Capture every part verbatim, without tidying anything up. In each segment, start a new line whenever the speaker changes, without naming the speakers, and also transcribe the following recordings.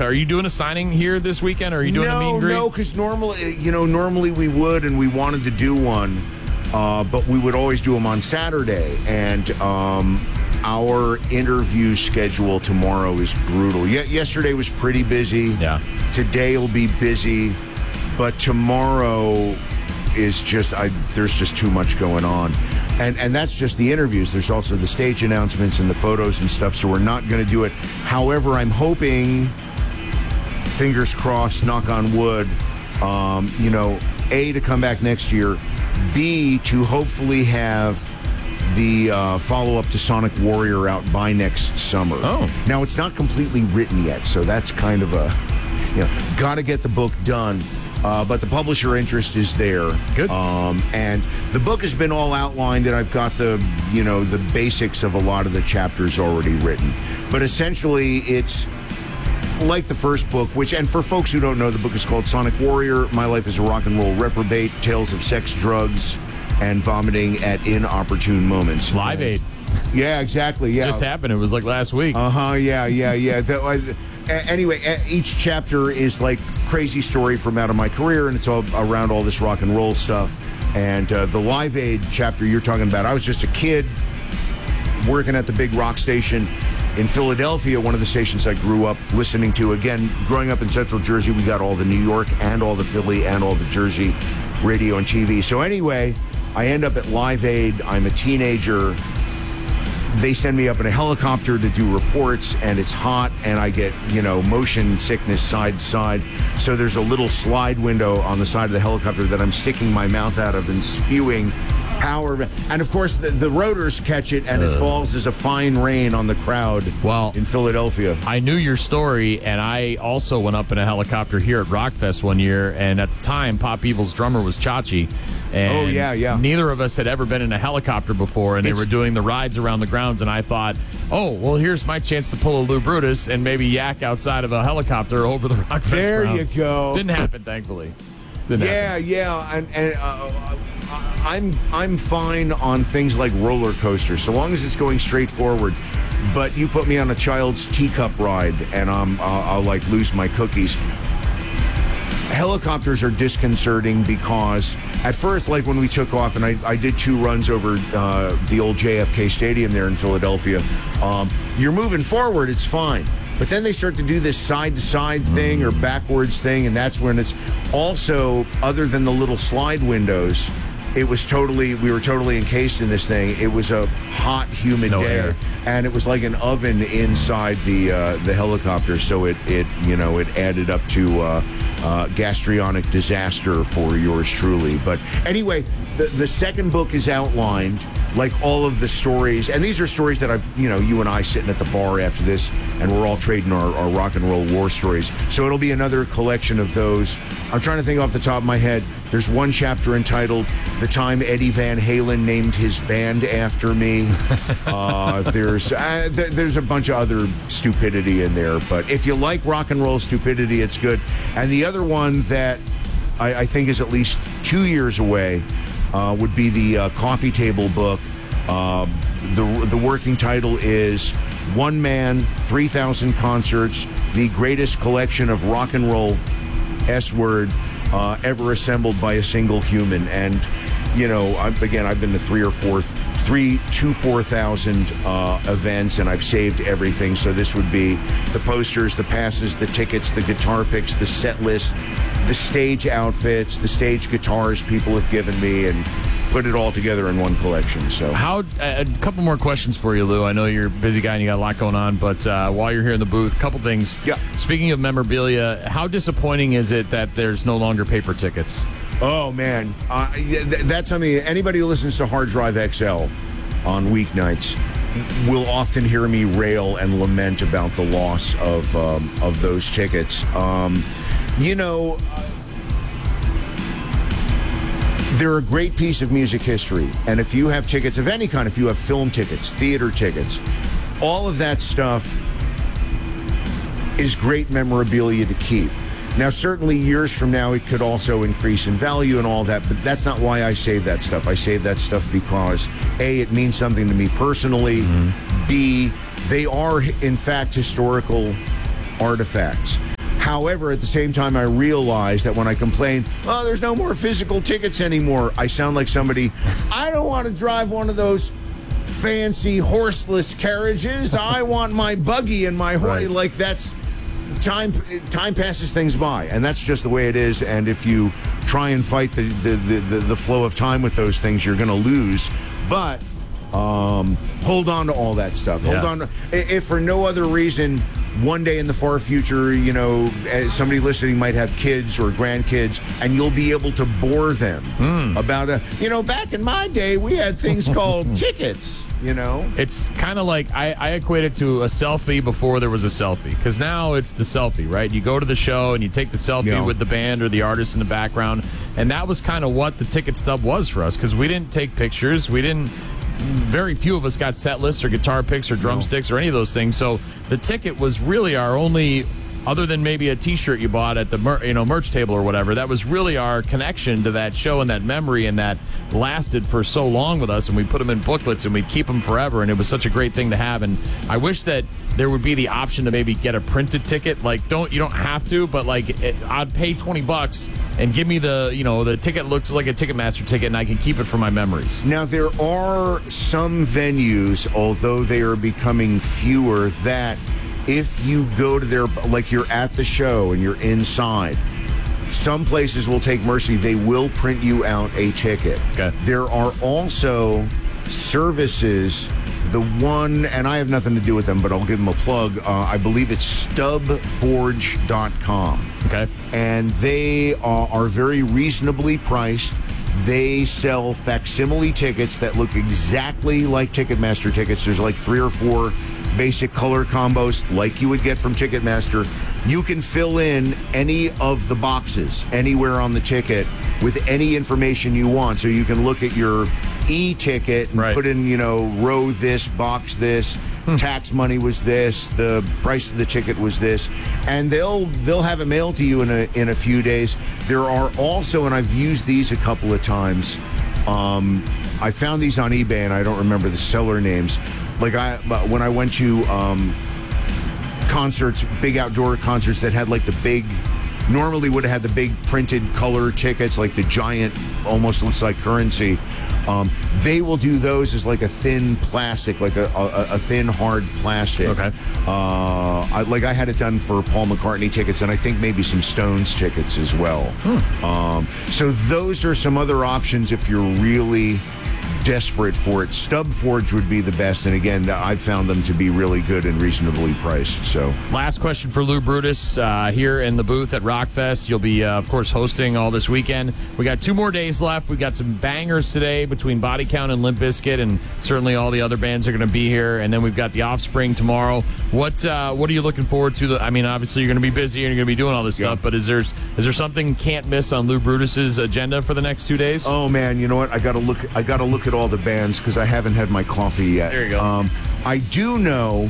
Are you doing a signing here this weekend, or are you doing
no,
a meet and greet?
No, because normally, you know, normally we would, and we wanted to do one, uh, but we would always do them on Saturday, and um, our interview schedule tomorrow is brutal. Ye- yesterday was pretty busy.
Yeah.
Today will be busy, but tomorrow is just, I, there's just too much going on. And and that's just the interviews. There's also the stage announcements and the photos and stuff, so we're not going to do it. However, I'm hoping, fingers crossed, knock on wood, um, you know, A, to come back next year, B, to hopefully have the uh, follow-up to Sonic Warrior out by next summer.
Oh.
Now, it's not completely written yet, so that's kind of a, you know, got to get the book done. Uh, but the publisher interest is there.
Good.
Um, and the book has been all outlined, and I've got the, you know, the basics of a lot of the chapters already written. But essentially, it's like the first book, which, and for folks who don't know, the book is called Sonic Warrior, My Life as a Rock and Roll Reprobate, Tales of Sex, Drugs, and Vomiting at Inopportune Moments.
Live Aid.
Yeah, exactly. Yeah.
Just happened. It was like last week.
Uh-huh, yeah, yeah, yeah. The, uh, anyway, each chapter is like crazy story from out of my career, and it's all around all this rock and roll stuff. And uh, the Live Aid chapter you're talking about, I was just a kid working at the big rock station in Philadelphia, one of the stations I grew up listening to. Again, growing up in Central Jersey, we got all the New York and all the Philly and all the Jersey radio and T V. So anyway, I end up at Live Aid. I'm a teenager. They send me up in a helicopter to do reports, and it's hot, and I get, you know, motion sickness side to side. So there's a little slide window on the side of the helicopter that I'm sticking my mouth out of and spewing power. And, of course, the, the rotors catch it, and uh, it falls as a fine rain on the crowd
well,
in Philadelphia.
I knew your story, and I also went up in a helicopter here at Rockfest one year, and at the time, Pop Evil's drummer was Chachi. And
oh, yeah, yeah.
Neither of us had ever been in a helicopter before, and it's, they were doing the rides around the grounds, and I thought, oh, well, here's my chance to pull a Lou Brutus and maybe yak outside of a helicopter over the Rockfest
There
grounds.
you go.
Didn't happen, thankfully. Didn't
yeah,
happen.
yeah, and, and uh, I'm I'm fine on things like roller coasters, so long as it's going straight forward. But you put me on a child's teacup ride, and I'm, I'll, I'll like lose my cookies. Helicopters are disconcerting because at first, like when we took off, and I, I did two runs over uh, the old J F K Stadium there in Philadelphia, um, you're moving forward, it's fine. But then they start to do this side-to-side thing or backwards thing, and that's when it's also, other than the little slide windows, it was totally, we were totally encased in this thing. It was a hot, humid
no
day,
air.
And it was like an oven inside the uh, the helicopter. So it, it, you know, it added up to uh, uh, gastrionic disaster for yours truly. But anyway, the the second book is outlined, like all of the stories, and these are stories that I've, you know, you and I sitting at the bar after this, and we're all trading our, our rock and roll war stories. So it'll be another collection of those. I'm trying to think off the top of my head. There's one chapter entitled "The Time Eddie Van Halen Named His Band After Me." uh, there's uh, th- there's a bunch of other stupidity in there, but if you like rock and roll stupidity, it's good. And the other one that I, I think is at least two years away uh, would be the uh, coffee table book. Uh, the the working title is "One Man, three thousand Concerts: The Greatest Collection of Rock and Roll S-word uh, ever assembled by a single human." And you know, I, again, I've been to three or four, three to four thousand uh, events, and I've saved everything. So this would be the posters, the passes, the tickets, the guitar picks, the set list, the stage outfits, the stage guitars people have given me, and put it all together in one collection. So,
how? A couple more questions for you, Lou. I know you're a busy guy and you got a lot going on, but uh, while you're here in the booth, a couple things.
Yeah.
Speaking of memorabilia, how disappointing is it that there's no longer paper tickets?
Oh man, uh, that's I mean, anybody who listens to Hard Drive X L on weeknights will often hear me rail and lament about the loss of um, of those tickets. Um, you know. They're a great piece of music history, and if you have tickets of any kind, if you have film tickets, theater tickets, all of that stuff is great memorabilia to keep. Now, certainly years from now, it could also increase in value and all that, but that's not why I save that stuff. I save that stuff because, A, it means something to me personally, mm-hmm. B, they are, in fact, historical artifacts. However, at the same time, I realize that when I complain, oh, there's no more physical tickets anymore, I sound like somebody, I don't want to drive one of those fancy horseless carriages. I want my buggy and my horse.
Right.
Like, that's time time passes things by, and that's just the way it is. And if you try and fight the the, the, the, the flow of time with those things, you're going to lose. But um, hold on to all that stuff. Hold
Yeah.
on to, if for no other reason, one day in the far future, you know, somebody listening might have kids or grandkids, and you'll be able to bore them mm. about a, you know, back in my day, we had things called tickets, you know.
It's kind of like, I, I equate it to a selfie before there was a selfie, because now it's the selfie, right? You go to the show and you take the selfie
Yeah.
with the band or the artist in the background, and that was kind of what the ticket stub was for us, because we didn't take pictures. We didn't Very few of us got set lists or guitar picks or drumsticks or any of those things. So the ticket was really our only, other than maybe a T-shirt you bought at the mer- you know merch table or whatever, that was really our connection to that show and that memory, and that lasted for so long with us. And we put them in booklets and we keep them forever. And it was such a great thing to have. And I wish that there would be the option to maybe get a printed ticket. Like, don't you don't have to, but like it, I'd pay twenty bucks and give me the you know the ticket looks like a Ticketmaster ticket, and I can keep it for my memories.
Now, there are some venues, although they are becoming fewer, that if you go to their, like you're at the show and you're inside, some places will take mercy. They will print you out a ticket.
Okay.
There are also services, the one, and I have nothing to do with them, but I'll give them a plug. Uh, I believe it's stub forge dot com.
Okay.
And they are, are very reasonably priced. They sell facsimile tickets that look exactly like Ticketmaster tickets. There's like three or four basic color combos like you would get from Ticketmaster. You can fill in any of the boxes anywhere on the ticket with any information you want. So you can look at your e-ticket and
right.
put in, you know, row this, box this, hmm. tax money was this, the price of the ticket was this, and they'll they'll have it mailed to you in a in a few days. There are also, and I've used these a couple of times, um, I found these on eBay and I don't remember the seller names. Like I, when I went to um, concerts, big outdoor concerts that had like the big, normally would have had the big printed color tickets, like the giant, almost looks like currency. Um, they will do those as like a thin plastic, like a, a, a thin hard plastic.
Okay.
Uh, I, like I had it done for Paul McCartney tickets, and I think maybe some Stones tickets as well. Hmm. Um, so those are some other options if you're really desperate for it. Stub Forge would be the best, and again, I've found them to be really good and reasonably priced. So,
last question for Lou Brutus uh, here in the booth at Rockfest. You'll be, uh, of course, hosting all this weekend. We got two more days left. We got some bangers today between Body Count and Limp Bizkit, and certainly all the other bands are going to be here. And then we've got The Offspring tomorrow. What uh, What are you looking forward to? I mean, obviously you're going to be busy and you're going to be doing all this yeah. stuff. But is there is there something can't miss on Lou Brutus's agenda for the next two days?
Oh man, you know what? I got to look. I got to look at all the bands because I haven't had my coffee yet.
There you go.
Um, I do know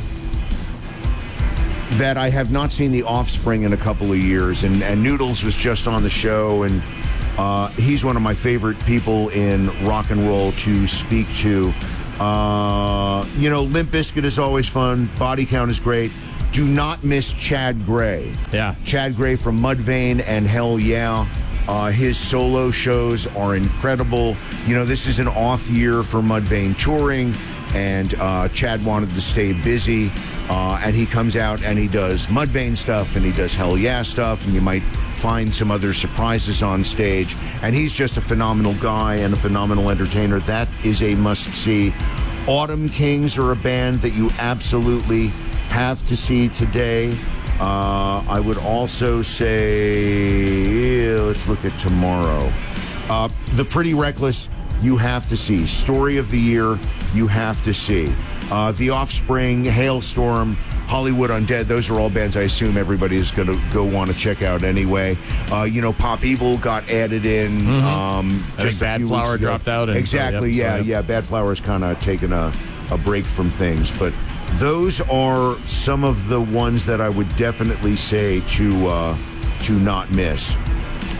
that I have not seen The Offspring in a couple of years, and, and Noodles was just on the show, and uh, he's one of my favorite people in rock and roll to speak to. Uh, you know, Limp Bizkit is always fun. Body Count is great. Do not miss Chad Gray.
Yeah.
Chad Gray from Mudvayne and Hell Yeah. Uh, his solo shows are incredible. You know, this is an off year for Mudvayne touring, and uh, Chad wanted to stay busy, uh, and he comes out and he does Mudvayne stuff and he does Hell Yeah stuff, and you might find some other surprises on stage. And he's just a phenomenal guy and a phenomenal entertainer. That is a must-see. Autumn Kings are a band that you absolutely have to see today. Uh, I would also say, let's look at tomorrow. Uh, the Pretty Reckless, you have to see. Story of the Year, you have to see. Uh, the Offspring, Hailstorm, Hollywood Undead, those are all bands I assume everybody is going to go want to check out anyway. Uh, you know, Pop Evil got added in.
Mm-hmm.
Um, just
Bad Flower dropped out. And
exactly,
so,
yep,
yeah,
so, yeah. Bad Flower's kind of taken a, a break from things, but those are some of the ones that I would definitely say to uh, to not miss.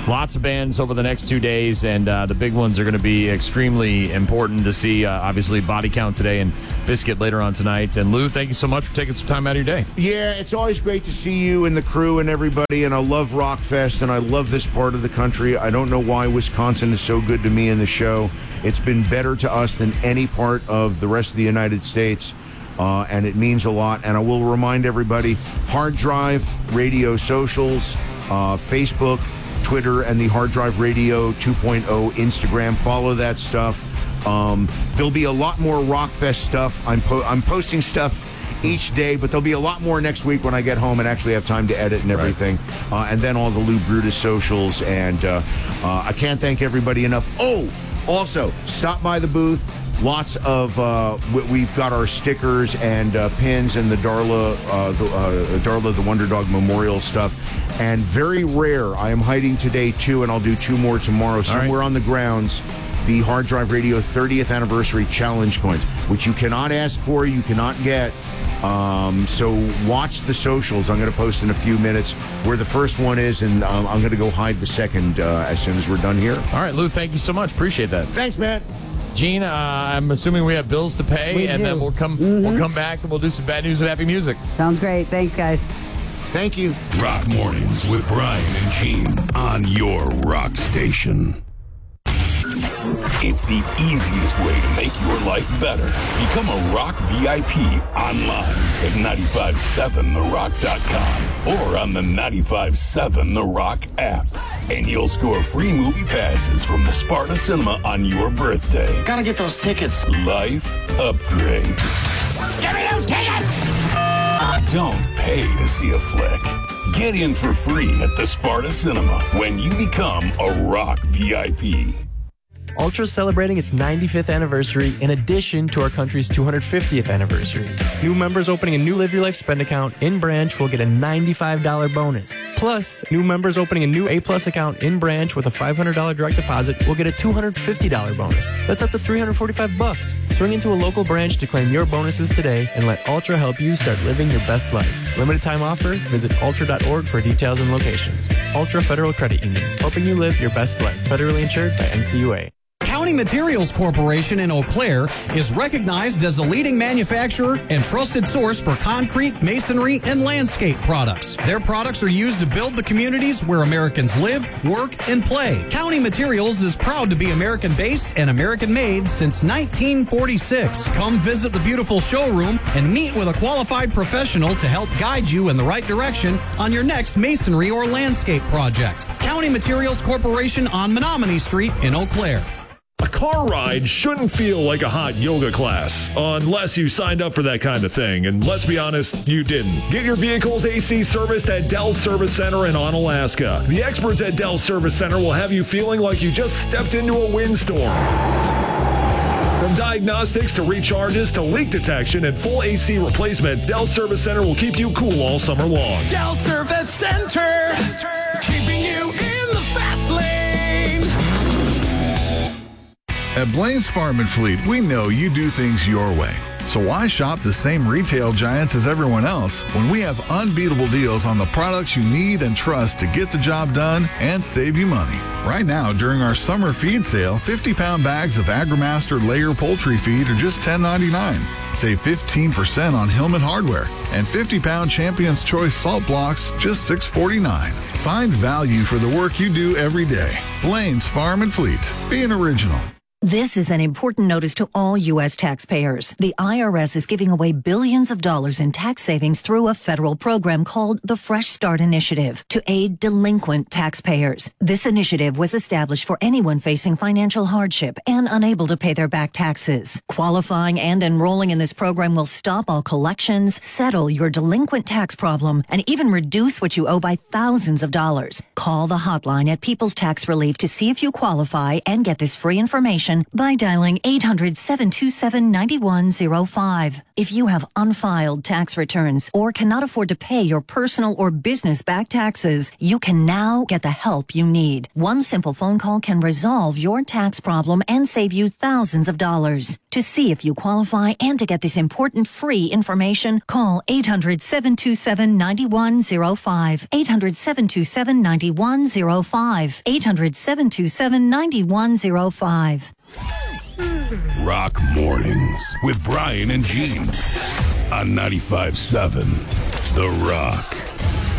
Lots of bands over the next two days, and uh, the big ones are going to be extremely important to see. Uh, obviously, Body Count today and Biscuit later on tonight. And Lou, thank you so much for taking some time out of your day.
Yeah, it's always great to see you and the crew and everybody, and I love Rockfest, and I love this part of the country. I don't know why Wisconsin is so good to me in the show. It's been better to us than any part of the rest of the United States, uh, and it means a lot. And I will remind everybody, Hard Drive Radio socials, uh, Facebook, Twitter, and the Hard Drive Radio two point oh Instagram. Follow that stuff. Um, there'll be a lot more Rockfest stuff. I'm po- I'm posting stuff each day, but there'll be a lot more next week when I get home and actually have time to edit and everything. Right. Uh, and then all the Lou Brutus socials. And uh, uh, I can't thank everybody enough. Oh, also, stop by the booth. Lots of, uh, we've got our stickers and uh, pins and the Darla, uh, the, uh, Darla the Wonder Dog Memorial stuff. And very rare, I am hiding today too, and I'll do two more tomorrow, somewhere right on the grounds, the Hard Drive Radio thirtieth Anniversary Challenge coins, which you cannot ask for, you cannot get. Um, so watch the socials. I'm going to post in a few minutes where the first one is, and um, I'm going to go hide the second uh, as soon as we're done here.
All right, Lou, thank you so much. Appreciate that.
Thanks, Matt.
Gene, uh, I'm assuming we have bills to pay,
we
and
do.
then we'll come mm-hmm. we'll come back and we'll do some bad news with happy music.
Sounds great. Thanks, guys.
Thank you.
Rock Mornings with Brian and Gene on your rock station. It's the easiest way to make your life better. Become a Rock V I P online at nine five seven the rock dot com or on the nine five seven The Rock app. And you'll score free movie passes from the Sparta Cinema on your birthday.
Gotta get those tickets.
Life upgrade.
Give me those tickets!
Don't pay to see a flick. Get in for free at the Sparta Cinema when you become a Rock V I P.
Ultra is celebrating its ninety-fifth anniversary in addition to our country's two hundred fiftieth anniversary. New members opening a new Live Your Life spend account in branch will get a ninety-five dollars bonus. Plus, new members opening a new A-Plus account in branch with a five hundred dollars direct deposit will get a two hundred fifty dollars bonus. That's up to three hundred forty-five bucks. Swing into a local branch to claim your bonuses today and let Ultra help you start living your best life. Limited time offer? Visit ultra dot org for details and locations. Ultra Federal Credit Union, helping you live your best life. Federally insured by N C U A.
County Materials Corporation in Eau Claire is recognized as the leading manufacturer and trusted source for concrete, masonry, and landscape products. Their products are used to build the communities where Americans live, work, and play. County Materials is proud to be American-based and American-made since nineteen forty-six. Come visit the beautiful showroom and meet with a qualified professional to help guide you in the right direction on your next masonry or landscape project. County Materials Corporation on Menominee Street in Eau Claire.
A car ride shouldn't feel like a hot yoga class, unless you signed up for that kind of thing, and let's be honest, you didn't. Get your vehicle's A C serviced at Dell's Service Center in Onalaska. The experts at Dell's Service Center will have you feeling like you just stepped into a windstorm. From diagnostics to recharges to leak detection and full A C replacement, Dell Service Center will keep you cool all summer long.
Dell Service Center, Center. Keeping you in the fast lane.
At Blaine's Farm and Fleet, we know you do things your way. So why shop the same retail giants as everyone else when we have unbeatable deals on the products you need and trust to get the job done and save you money? Right now, during our summer feed sale, fifty-pound bags of AgriMaster layer poultry feed are just ten ninety-nine. Save fifteen percent on Hillman hardware, and fifty-pound Champion's Choice salt blocks just six forty-nine. Find value for the work you do every day. Blaine's Farm and Fleet. Be an original.
This is an important notice to all U S taxpayers. The I R S is giving away billions of dollars in tax savings through a federal program called the Fresh Start Initiative to aid delinquent taxpayers. This initiative was established for anyone facing financial hardship and unable to pay their back taxes. Qualifying and enrolling in this program will stop all collections, settle your delinquent tax problem, and even reduce what you owe by thousands of dollars. Call the hotline at People's Tax Relief to see if you qualify and get this free information information by dialing eight hundred, seven two seven, nine one zero five. If you have unfiled tax returns or cannot afford to pay your personal or business back taxes, you can now get the help you need. One simple phone call can resolve your tax problem and save you thousands of dollars. To see if you qualify and to get this important free information, call eight hundred, seven two seven, nine one zero five. eight hundred, seven two seven, nine one zero five. eight hundred, seven two seven, nine one zero five.
Rock Mornings with Brian and Gene on ninety-five point seven The Rock.